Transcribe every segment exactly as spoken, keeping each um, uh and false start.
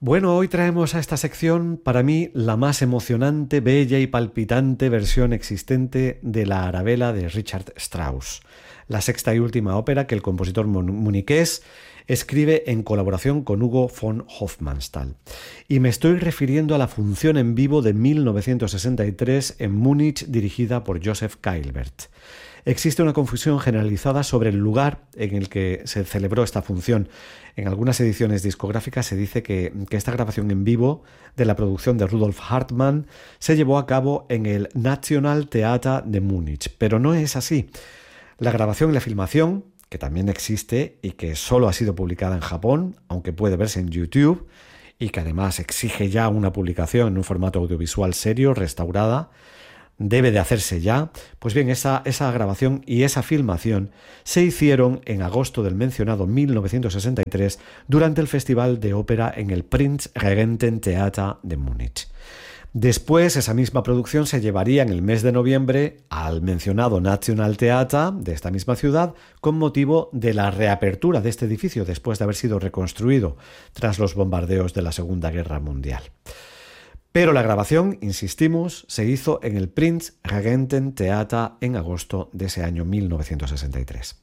Bueno, hoy traemos a esta sección, para mí, la más emocionante, bella y palpitante versión existente de la Arabella de Richard Strauss, la sexta y última ópera que el compositor muniqués escribe en colaboración con Hugo von Hofmannsthal. Y me estoy refiriendo a la función en vivo de mil novecientos sesenta y tres en Múnich, dirigida por Joseph Keilbert. Existe una confusión generalizada sobre el lugar en el que se celebró esta función. En algunas ediciones discográficas se dice que, que esta grabación en vivo de la producción de Rudolf Hartmann se llevó a cabo en el Nationaltheater de Múnich, pero no es así. La grabación y la filmación, que también existe y que solo ha sido publicada en Japón, aunque puede verse en YouTube, y que además exige ya una publicación en un formato audiovisual serio, restaurada, debe de hacerse ya. Pues bien, esa, esa grabación y esa filmación se hicieron en agosto del mencionado mil novecientos sesenta y tres durante el Festival de Ópera en el Prinzregententheater de Múnich. Después, esa misma producción se llevaría en el mes de noviembre al mencionado Nationaltheater de esta misma ciudad con motivo de la reapertura de este edificio después de haber sido reconstruido tras los bombardeos de la Segunda Guerra Mundial. Pero la grabación, insistimos, se hizo en el Prinzregententheater en agosto de ese año mil novecientos sesenta y tres.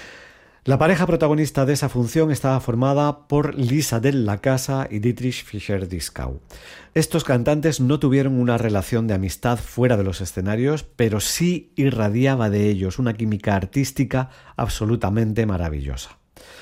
La pareja protagonista de esa función estaba formada por Lisa della Casa y Dietrich Fischer-Dieskau. Estos cantantes no tuvieron una relación de amistad fuera de los escenarios, pero sí irradiaba de ellos una química artística absolutamente maravillosa.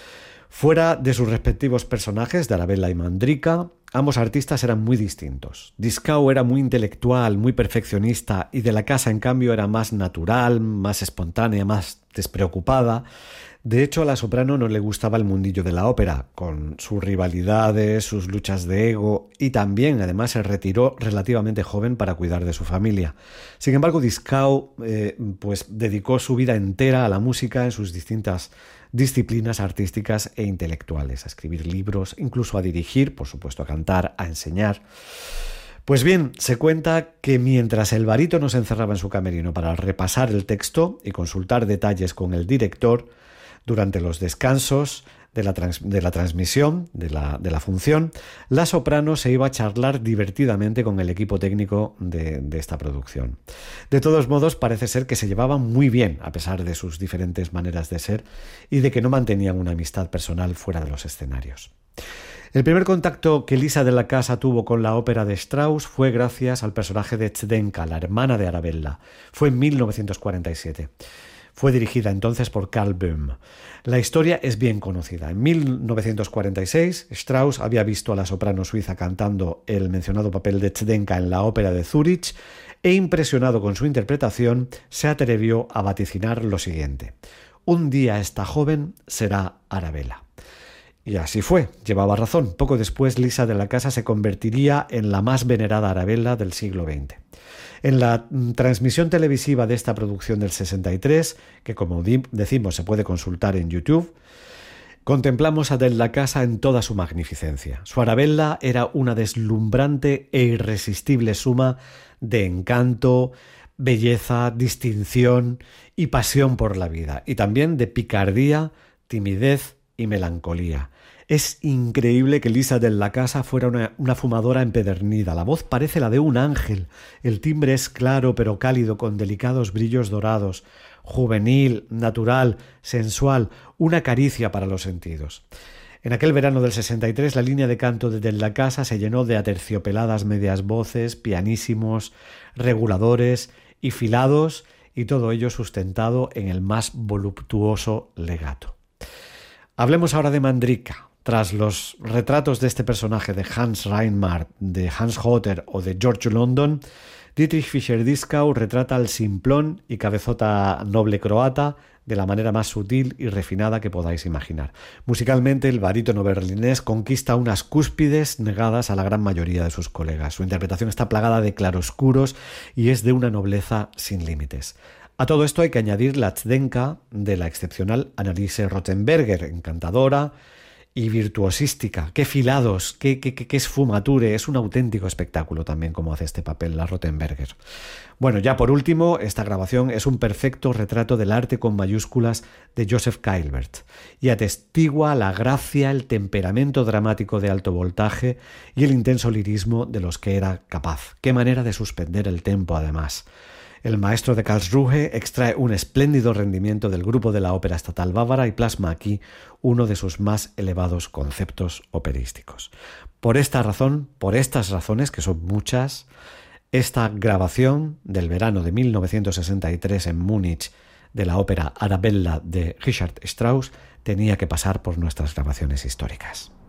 Fuera de sus respectivos personajes, de Arabella y Mandrika, ambos artistas eran muy distintos. Dieskau era muy intelectual, muy perfeccionista, y de la Casa, en cambio, era más natural, más espontánea, más despreocupada. De hecho, a la soprano no le gustaba el mundillo de la ópera, con sus rivalidades, sus luchas de ego, y también, además, se retiró relativamente joven para cuidar de su familia. Sin embargo, Dieskau eh, pues, dedicó su vida entera a la música en sus distintas disciplinas artísticas e intelectuales, a escribir libros, incluso a dirigir, por supuesto a cantar, a enseñar. Pues bien, se cuenta que mientras el barítono se encerraba en su camerino para repasar el texto y consultar detalles con el director, durante los descansos de la, trans, de la transmisión, de la, de la función, la soprano se iba a charlar divertidamente con el equipo técnico de, de esta producción. De todos modos, parece ser que se llevaban muy bien, a pesar de sus diferentes maneras de ser, y de que no mantenían una amistad personal fuera de los escenarios. El primer contacto que Lisa della Casa tuvo con la ópera de Strauss fue gracias al personaje de Zdenka, la hermana de Arabella. Fue en mil novecientos cuarenta y siete. Fue dirigida entonces por Karl Böhm. La historia es bien conocida. En mil novecientos cuarenta y seis, Strauss había visto a la soprano suiza cantando el mencionado papel de Zdenka en la ópera de Zúrich e, impresionado con su interpretación, se atrevió a vaticinar lo siguiente: un día esta joven será Arabella. Y así fue, llevaba razón. Poco después, Lisa della Casa se convertiría en la más venerada Arabella del siglo veinte. En la transmisión televisiva de esta producción del sesenta y tres, que como decimos se puede consultar en YouTube, contemplamos a della Casa en toda su magnificencia. Su Arabella era una deslumbrante e irresistible suma de encanto, belleza, distinción y pasión por la vida, y también de picardía, timidez y melancolía. Es increíble que Lisa della Casa fuera una, una fumadora empedernida. La voz parece la de un ángel. El timbre es claro pero cálido, con delicados brillos dorados. Juvenil, natural, sensual, una caricia para los sentidos. En aquel verano del sesenta y tres, la línea de canto de della Casa se llenó de aterciopeladas medias voces, pianísimos, reguladores y filados, y todo ello sustentado en el más voluptuoso legato. Hablemos ahora de Mandrika. Tras los retratos de este personaje de Hans Reinhardt, de Hans Hotter o de George London, Dietrich Fischer-Dieskau retrata al simplón y cabezota noble croata de la manera más sutil y refinada que podáis imaginar. Musicalmente, el barítono berlinés conquista unas cúspides negadas a la gran mayoría de sus colegas. Su interpretación está plagada de claroscuros y es de una nobleza sin límites. A todo esto hay que añadir la Zdenka de la excepcional Anneliese Rothenberger, encantadora y virtuosística. Qué filados, qué, qué, qué esfumature. Es un auténtico espectáculo también como hace este papel la Rothenberger. Bueno, ya por último, esta grabación es un perfecto retrato del arte con mayúsculas de Joseph Keilbert y atestigua la gracia, el temperamento dramático de alto voltaje y el intenso lirismo de los que era capaz. Qué manera de suspender el tempo, además. El maestro de Karlsruhe extrae un espléndido rendimiento del grupo de la Ópera Estatal Bávara y plasma aquí uno de sus más elevados conceptos operísticos. Por esta razón, por estas razones, que son muchas, esta grabación del verano de mil novecientos sesenta y tres en Múnich de la ópera Arabella de Richard Strauss tenía que pasar por nuestras grabaciones históricas.